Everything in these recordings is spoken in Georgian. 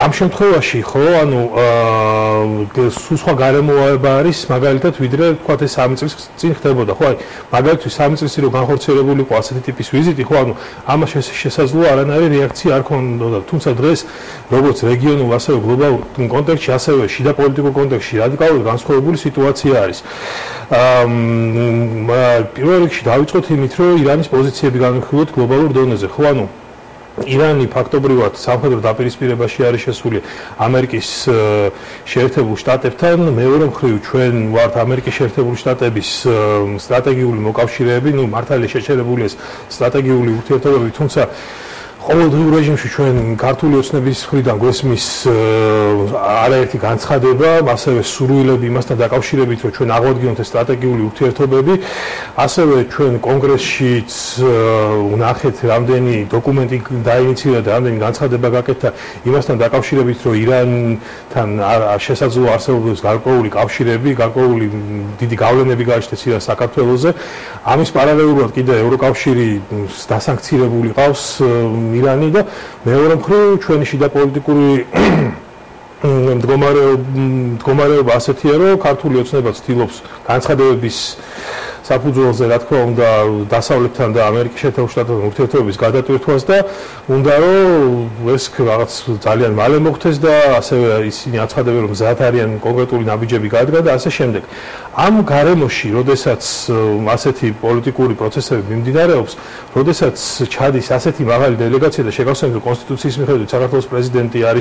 ამ შემთხვევაში ხო, ანუ სხვა გარემოება არის მაგალითად ვიდრე თქვათ ეს 3 წლის წინ ხდებოდა, ხო, მაგალითად 3 წელი რო განხორციელებული იყო ასეთი ტიპის ვიზიტი, ხო, ანუ ამას შესაძლოა არანაირი რეაქცია არ ქონოდა, თუმცა დღეს როგორც რეგიონულ, ასევე გლობალურ კონტექსტში, ასევე შიდა პოლიტიკურ კონტექსტში რადიკალურად განსხვავებული სიტუაცია არის. პირველ რიგში დავიწყოთ იმით, რომ ირანის პოზიციები განვიხილოთ გლობალურ დონეზე, ხო, ანუ ირანი ფაქტობრივად სამხედრო დაპირისპირებაში არის შესული ამერიკის შეერთებულ შტატებთან, მეორე მხრივ ჩვენ ვართ ამერიკის შეერთებული შტატების სტრატეგიული მოკავშირეები, ნუ მართალია შეჩერებული ეს სტრატეგიული ურთიერთობები, თუმცა ყოველდღიურ რეჟიმში ჩვენ ქართული ოცნების მხრიდან გვესმის არაერთი განცხადება, ასევე სურვილები იმასთან დაკავშირებით, რომ ჩვენ აღვადგინოთ ეს სტრატეგიული ურთიერთობები, ასევე ჩვენ კონგრესშიც ვნახეთ რამდენი დოკუმენტი დაინიცირა და რამდენი განცხადება გაკეთდა იმასთან დაკავშირებით, რომ ირანთან შესაძლოა არსებობდეს გარკვეული კავშირები, გარკვეული დიდი გავლენები გააჩნდეს ირანს საქართველოზე. ამის პარალელურად კიდე ევროკავშირი დასანქცირებული ყავს ირანი და მეორე მხრივ ჩვენი შიდა პოლიტიკური მდგომარეობა ასეთია, რომ ქართული ოცნება ცდილობს განცხადებების საფუძველზე, რა თქმა უნდა, დასავლეთთან და ამერიკის შეერთებულ შტატებთან ურთიერთობების გადატვირთვას და უნდა რომ ეს რაღაც ძალიან მალე მოხდეს და ასევე ისინი აცხადებენ, რომ მზად არიან კონკრეტული ნაბიჯები გადადგა და ასე შემდეგ. ამ გარემოში, როდესაც ასეთი პოლიტიკური პროცესები მიმდინარეობს, როდესაც ჩადის ასეთი მაღალი დელეგაცია და შეგახსენებთ, რომ კონსტიტუციის მიხედვით საქართველოს პრეზიდენტი არის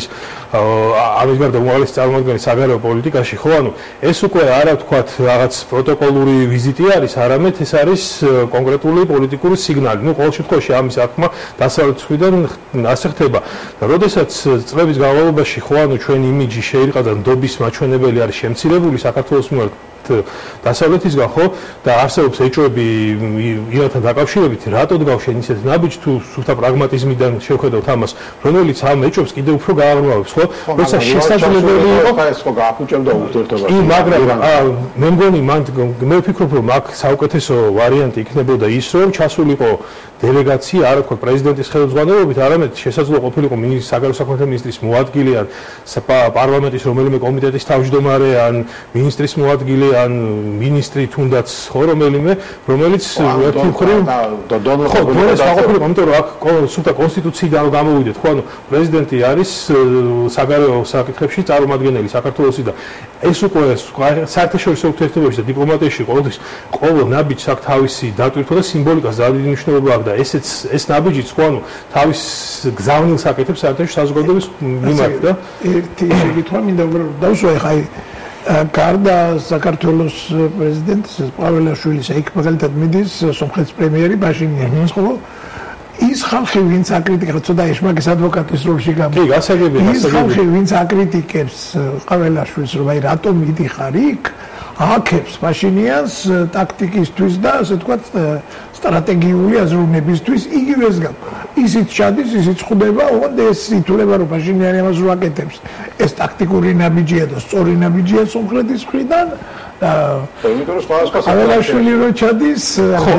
ამის გარდა უმაღლესი წარმომადგენელი საგარეო პოლიტიკაში, ხო, ანუ ეს უკვე არა ვთქვათ რაღაც პროტოკოლური ვიზიტი არის, არამედ ეს არის კონკრეტული პოლიტიკური სიგნალი. ნუ ყოველ შემთხვევაში ამის აღქმა დასავლეთის მხრიდან ასე ხდება. და როდესაც წლების განმავლობაში ხო, ანუ ჩვენი იმიჯი შეირყა და ნდობის მაჩვენებელი არის შემცირებული საქართველოს მიმართ დასავლეთისგან, ხო, და არსებობს ეჭვები ირანთან დაკავშირებით, რატო დგავს შენ ისეთ ნაბიჯს თუ სულთა პრაგმატიზმიდან შევხედავთ ამას, რომელიც ამ ეჭვებს კიდევ უფრო გააღრმავებს, ხო? როცა შესაძლებელი იყო, ეს ხო გააფუჭებდა ურთიერთობას. მაგრამ მე მგონი მე ვფიქრობ, რომ აქ საუკეთესო ვარიანტი იქნებოდა ის, რომ ჩასულიყო დელეგაცია, არა თქვა პრეზიდენტის ხელმძღვანელობით, არამედ შესაძლოა ყოფილიყო საგარეო საქმეთა მინისტრის მოადგილე ან პარლამენტის რომელიმე კომიტეტის თავმჯდომარე ან მინისტრის მოადგილე ან მინისტრი თუნდაც ხო რომელიმე, რომელიც ერთი მხრივ დონოს გაყოფილიყო, იმიტომ რომ აქ სულთა კონსტიტუციიდან გამოვიდეთ, ხო, ანუ პრეზიდენტი არის საგარეო საკითხებში წარმომადგენელი საქართველოსი და ეს უკვე საერთაშორისო ურთიერთობებში და დიპლომატიაში ყოველ ნაბიჯს აქვს თავისი დატვირთვა და სიმბოლიკას ძალიან დიდი მნიშვნელობა აქვს და ეს ნაბიჯიც ხო, ანუ თავის გზავნილს აკეთებს საერთაშორისო საზოგადოების მიმართ და ერთი შეკითხვა მინდა დავსვა ხა გარდა საქართველოს პრეზიდენტის პაველაშვილისა, იქ მაგალითად მიდის სომხეთის პრემიერი ბაშინიანი, ხო? ის ხალხი, ვინც აკრიტიკებს, ცოტა ეშმაკის ადვოკატის როლში გამოდის. კი, გასაგებია, ის ხალხი, ვინც აკრიტიკებს პაველაშვილს, რომ აი რატომ მიდიხარ იქ, აკეთებს ბაშინიანს ტაქტიკისთვის და ასე ვთქვათ სტრატეგიული აზროვნებისთვის იგივეს გაკ. ისიც ჩადის, ისიც ხვდება, ოღონდ ეს ითვლება, რომ ბაშინიანი ამას რო აკეთებს. ეს ტაქტიკური ნაბიჯია და სწორი ნაბიჯია სომხეთის მხრიდან და იმიტომ რომ სხვადასხვა პაველაშვილი რო ჩადის, ხო,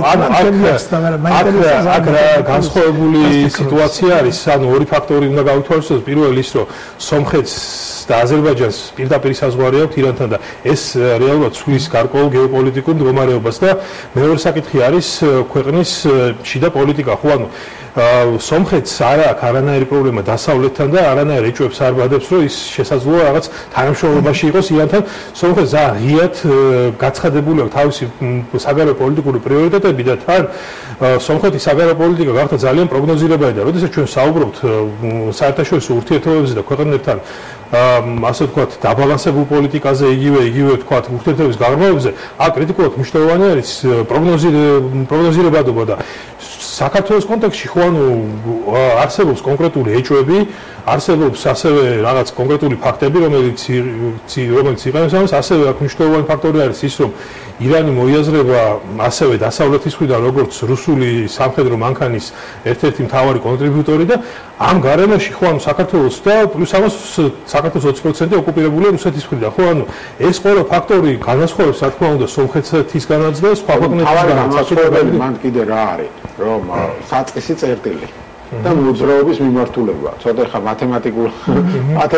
აქ განსხვავებული სიტუაცია არის, ანუ ორი ფაქტორი უნდა გავითვალისწინოთ. პირველი ის, რომ სომხეთს და აზერბაიჯანს პირდაპირ საზღვარი აქვს ირანთან და ეს რეალურად ცვლის გარკვეულ გეოპოლიტიკურ მდგომარეობას და მეორე საკითხი არის ქვეყნის შიდა პოლიტიკა, ხო, ანუ სომხეთს არ აქვს არანაირი პრობლემა დასავლეთთან და არანაირ ეჭვებს არ ბადებს, რომ ის შესაძლოა რაღაც თანამშრომლობაში იყოს ირანთან. სომხეთს ღიად გაცხადებული აქვს თავისი საგარეო პოლიტიკური პრიორიტეტები და თან სომხეთის საგარეო პოლიტიკა გახდა ძალიან პროგნოზირებადი და როდესაც ჩვენ საუბრობთ საერთაშორისო ურთიერთობებზე და ქვეყნებთან ასე ვთქვათ დაბალანსებულ პოლიტიკაზე, იგივე ვთქვათ ურთიერთობების გაღრმავებაზე, აქ კრიტიკულად მნიშვნელოვანი არის პროგნოზირებადობა და საქართველოს კონტექსტში ხო, ანუ არსებობს კონკრეტული ეჭვები, არსებობს ასევე რაღაც კონკრეტული ფაქტები, რომელიც იყენებს ამას, ასევე აქ მნიშვნელოვანი ფაქტორი არის ის, რომ ირანი მოიაზრება ასევე დასავლეთის მხრიდან როგორც რუსული სამხედრო მანქანის ერთ-ერთი მთავარი კონტრიბიუტორი და ამ გარემოში ხო, ანუ საქართველოს და პლუს ამას საქართველოს 20% ოკუპირებულია რუსეთის მხრიდან, ხო, ანუ ეს ყველა ფაქტორი განასხვავებს, რა თქმა უნდა, სომხეთისგანაც და სხვა ქვეყნებისგანაც. მან კიდე რა არის, რომ საწყისი წერტილი და მოძრაობის მიმართულება. ცოტა ხა მათემატიკურ